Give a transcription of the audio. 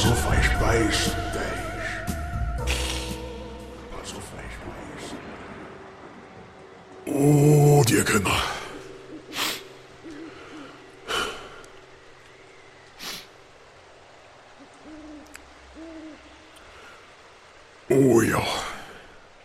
Pas auf, ich weiß dich. Pass auf, ich weiß. Oh, die Kinder. Oh ja.